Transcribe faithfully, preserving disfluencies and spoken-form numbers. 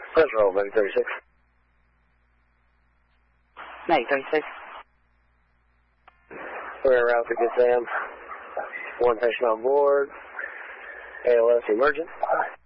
Central, Medic thirty-six. Medic thirty-six. We're en route to Good Sam. One patient on board. A L S emergent.